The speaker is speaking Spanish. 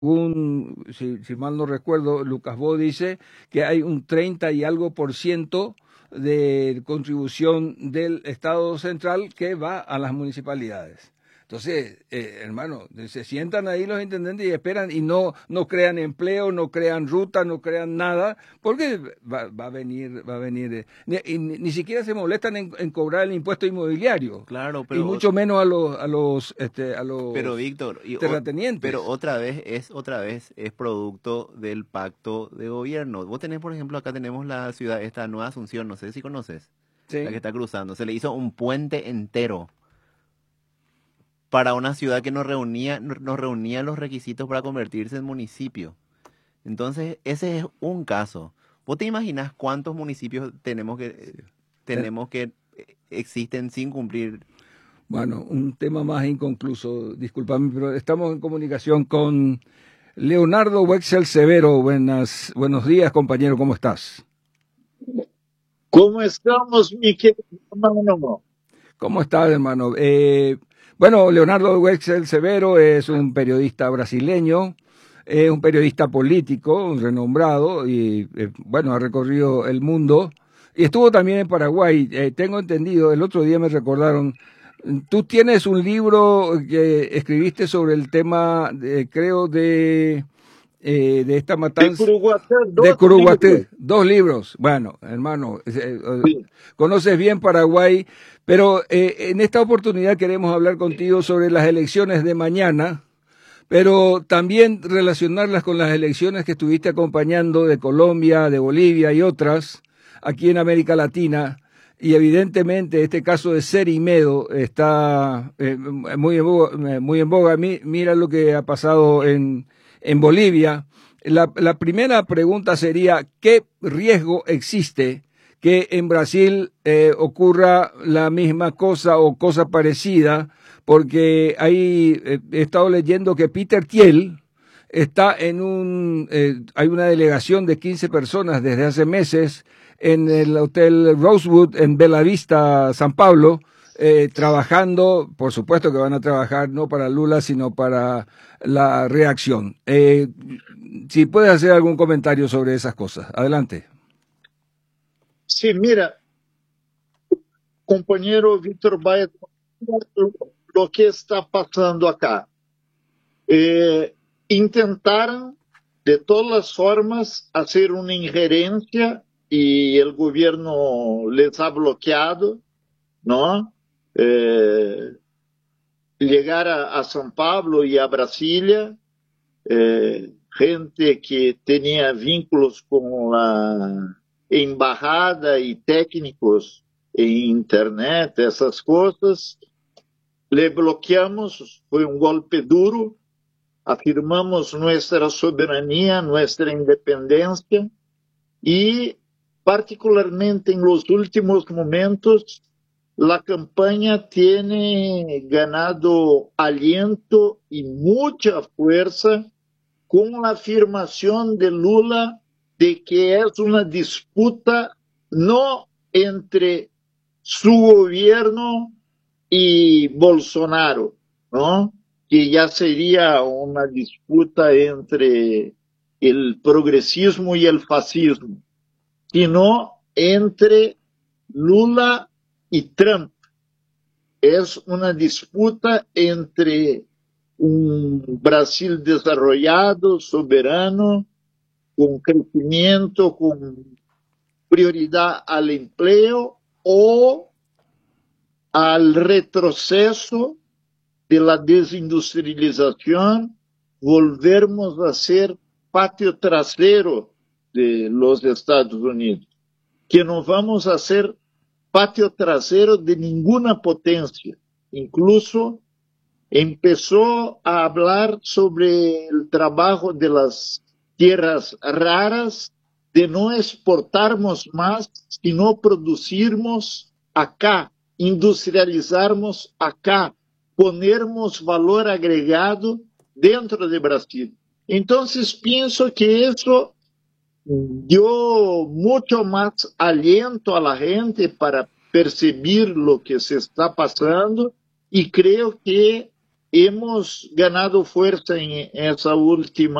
si mal no recuerdo, Lucas Bo dice que hay un 30 y algo por ciento de contribución del Estado central que va a las municipalidades. Entonces, hermano, se sientan ahí los intendentes y esperan y no crean empleo, no crean ruta, no crean nada, porque va a venir, ni siquiera se molestan en cobrar el impuesto inmobiliario, Claro, y pero mucho menos a pero los Víctor, pero terratenientes. otra vez es producto del pacto de gobierno. Vos tenés, por ejemplo, acá tenemos la ciudad, esta Nueva Asunción, no sé si conoces, la que Sí. está cruzando. Se le hizo un puente entero para una ciudad que no reunía los requisitos para convertirse en municipio. Entonces, ese es un caso. ¿Vos te imaginás cuántos municipios Eh, existen sin cumplir? Bueno, un tema más inconcluso, discúlpame, pero estamos en comunicación con Leonardo Wexel Severo. Buenos días, compañero, ¿cómo estás? ¿Cómo estamos, mi querido hermano? ¿Cómo estás, hermano? Bueno, Leonardo Wexel Severo es un periodista brasileño, es un periodista político renombrado y, bueno, ha recorrido el mundo y estuvo también en Paraguay. Tengo entendido, el otro día me recordaron, tú tienes un libro que escribiste sobre el tema, creo, de esta De matanza Curuguaté, de 2 libros. Curuguaté, 2 libros. Bueno, hermano, Sí. conoces bien Paraguay, pero en esta oportunidad queremos hablar contigo sobre las elecciones de mañana, pero también relacionarlas con las elecciones que estuviste acompañando de Colombia, de Bolivia y otras aquí en América Latina. Y evidentemente este caso de Seri Medo está muy en boga. Mira lo que ha pasado en Bolivia. La primera pregunta sería, ¿qué riesgo existe que en Brasil ocurra la misma cosa o cosa parecida? Porque he estado leyendo que Peter Thiel está hay una delegación de 15 personas desde hace meses en el Hotel Rosewood en Bella Vista, San Pablo, trabajando, por supuesto que van a trabajar no para Lula, sino para la reacción. Si puedes hacer algún comentario sobre esas cosas, adelante. Sí, mira, compañero Víctor Baez, lo que está pasando acá. Intentaron de todas las formas hacer una injerencia y el gobierno les ha bloqueado, ¿no? Eh, Llegar a São Paulo y a Brasilia, gente que tenía vínculos con la embajada y técnicos en internet, esas cosas, le bloqueamos, fue un golpe duro, afirmamos nuestra soberanía, nuestra independencia y particularmente en los últimos momentos la campaña tiene ganado aliento y mucha fuerza con la afirmación de Lula de que es una disputa no entre su gobierno y Bolsonaro, ¿no? Que ya sería una disputa entre el progresismo y el fascismo, sino entre Lula y Trump. Es una disputa entre un Brasil desarrollado, soberano, con crecimiento, con prioridad al empleo o al retroceso de la desindustrialización, volvermos a ser patio trasero de los Estados Unidos, que no vamos a ser patio trasero de ninguna potencia. Incluso empezó a hablar sobre el trabajo de las tierras raras, de no exportarmos más, sino producirmos acá, industrializarmos acá, ponermos valor agregado dentro de Brasil. Entonces pienso que eso dio mucho más aliento a la gente para percibir lo que se está pasando y creo que hemos ganado fuerza en esa última